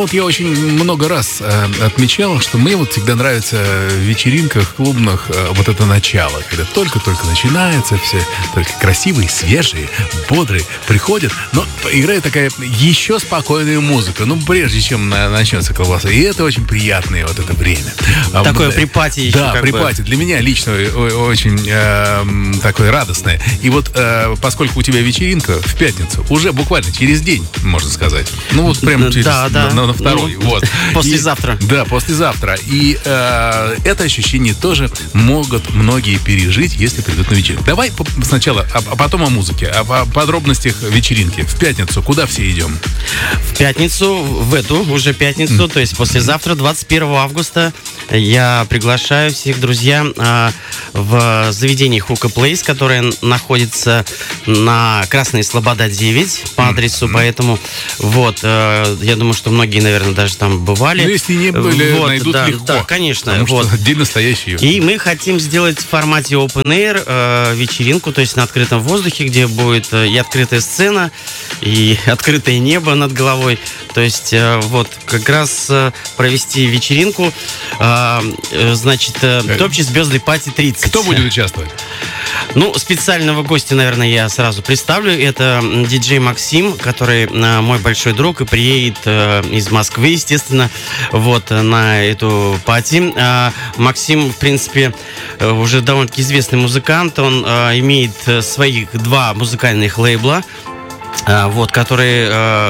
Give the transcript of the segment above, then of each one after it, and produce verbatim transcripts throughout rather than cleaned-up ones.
вот я очень много раз э, отмечал, что мне вот всегда нравится в вечеринках, клубных э, вот это начало, когда только-только начинается, все только красивые, свежие, бодрые приходят, но играет такая еще спокойная музыка, ну, прежде чем на, начнется колбаса. И это очень приятное вот это время. Такое при пати еще. Да, при пати. Для меня лично очень э, такое радостное. И вот э, поскольку у тебя вечеринка в пятницу, уже буквально через день, можно сказать. Ну, вот прямо через, да, да. На, на второй. Ну, вот. Послезавтра. И, да, послезавтра. И э, это ощущение тоже могут многие пережить, если придут на вечеринку. Давай сначала, а, а потом о музыке, о, о подробностях вечеринки. В пятницу куда все идем? В пятницу, в эту уже пятницу, mm. то есть послезавтра, двадцать первого августа, я приглашаю всех, друзья, в заведение Hookah Place, которое находится на Красной Слобода девять по адресу, mm-hmm. поэтому вот, я думаю, что многие, наверное, даже там бывали. Ну, если не были, вот, найдут да, легко. Да, конечно. Потому вот. что отдельно настоящие. И мы хотим сделать в формате open air э, вечеринку, то есть на открытом воздухе, где будет и открытая сцена, и открытое небо над головой. То есть э, вот как раз э, провести вечеринку, э, э, значит, э, Топчий Birthday Party тридцать. Кто будет участвовать? Ну, специального гостя, наверное, я сразу представлю. Это диджей Максим, который э, мой большой друг и приедет э, из Москвы, естественно, вот, на эту пати. Э, Максим, в принципе, э, уже довольно-таки известный музыкант. Он э, имеет своих два музыкальных лейбла, вот, которые,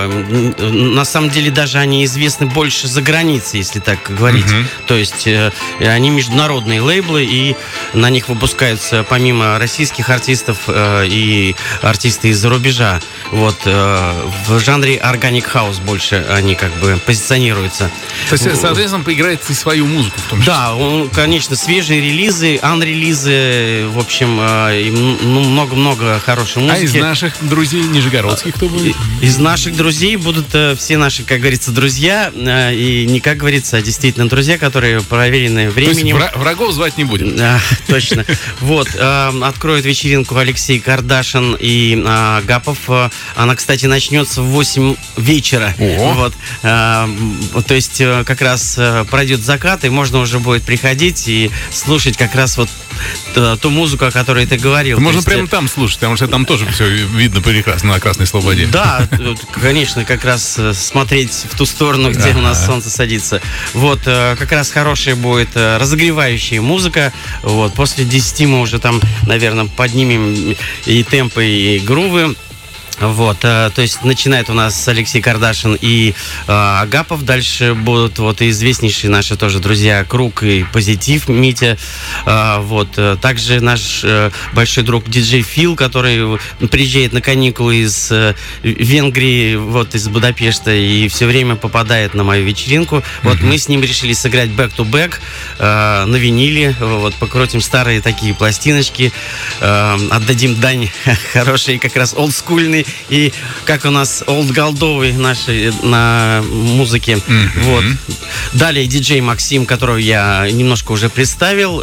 э, на самом деле, даже они известны больше за границей, если так говорить. Uh-huh. То есть э, они международные лейблы, и на них выпускаются помимо российских артистов э, и артисты из-за рубежа. Вот, э, в жанре Organic House больше они как бы позиционируются. То есть, соответственно, поиграет и свою музыку в том числе. Да, он, конечно, свежие релизы, анрелизы, в общем, э, ну, много-много хорошей музыки. А из наших друзей нижегородских кто будет? Из наших друзей будут э, все наши, как говорится, друзья. Э, и не как говорится, а действительно друзья, которые проверены временем. То есть врагов звать не будем. Да, точно. Вот. Э, откроют вечеринку Алексей Кардашин и э, Гапов. Она, кстати, начнется в восемь вечера. Вот. Э, то есть э, как раз э, пройдет закат, и можно уже будет приходить и слушать как раз вот э, ту музыку, о которой ты говорил. Можно есть, прямо там слушать, потому что там тоже все видно прекрасно на Красной Слободе. Да, конечно, как раз смотреть в ту сторону, где у нас солнце садится. Вот, как раз хорошая будет разогревающая музыка. Вот, после десяти мы уже там, наверное, поднимем и темпы, и грувы. Вот, э, то есть начинает у нас Алексей Кардашин и э, Агапов. Дальше будут вот и известнейшие наши тоже друзья Круг и Позитив Митя. Э, вот, э, также наш э, большой друг диджей Фил, который приезжает на каникулы из э, Венгрии, вот из Будапешта, и все время попадает на мою вечеринку. Mm-hmm. Вот мы с ним решили сыграть back-to-back э, на виниле. Вот, покрутим старые такие пластиночки, э, отдадим дань хороший, как раз олдскульный. И как у нас олдголдовый наши на музыке. Mm-hmm. Вот. Далее диджей Максим, которого я немножко уже представил.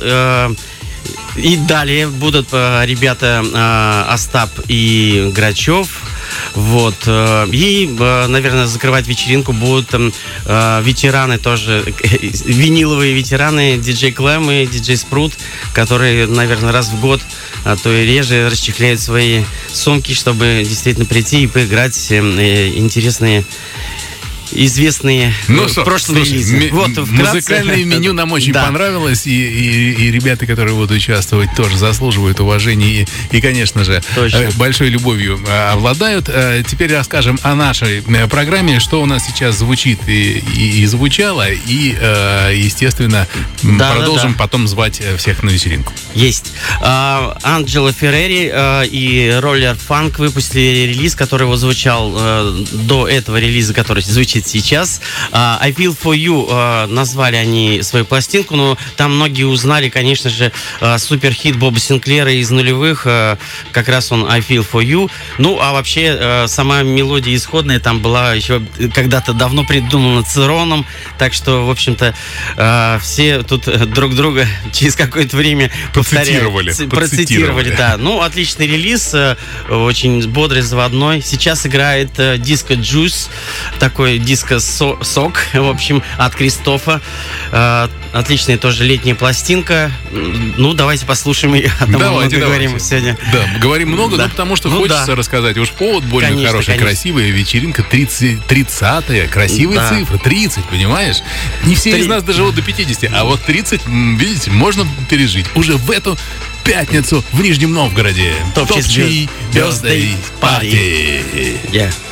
И далее будут ребята Остап и Грачев. Вот. И, наверное, закрывать вечеринку будут ветераны тоже, виниловые ветераны, диджей Клэм и диджей Спрут, которые, наверное, раз в год, а то и реже, расчехляют свои сумки, чтобы действительно прийти и поиграть интересные, известные ну, в прошлом релизе. М- вот, музыкальное меню нам очень да. понравилось, и, и, и ребята, которые будут участвовать, тоже заслуживают уважения и, и конечно же, Точно. большой любовью обладают. Теперь расскажем о нашей программе, что у нас сейчас звучит и, и, и звучало, и, естественно, да, продолжим да, да. потом звать всех на вечеринку. Есть. Анджело Феррери и Roller Funk выпустили релиз, который вот звучал до этого релиза, который звучит сейчас. Uh, I Feel For You uh, назвали они свою пластинку, но там многие узнали, конечно же, uh, суперхит Боба Синклера из нулевых, uh, как раз он I Feel For You. Ну, а вообще, uh, сама мелодия исходная там была еще когда-то давно придумана Цероном, так что, в общем-то, uh, все тут друг друга через какое-то время процитировали. Процитировали, процитировали, да. Ну, отличный релиз, uh, очень бодрый, заводной. Сейчас играет uh, Disco Juice, такой диско-сок, в общем, от Кристофа. Отличная тоже летняя пластинка. Ну, давайте послушаем ее. А давайте, много говорим сегодня. Да, говорим много, да. Ну, потому что ну, хочется да. рассказать. Уж повод более конечно, хороший, конечно. Красивая вечеринка. тридцатая, красивые да. цифры. тридцать, понимаешь? Не все Три... из нас доживут до пятидесяти, а вот тридцать, видите, можно пережить. Уже в эту пятницу в Нижнем Новгороде. Топ-Чи Birthday Party. Yeah.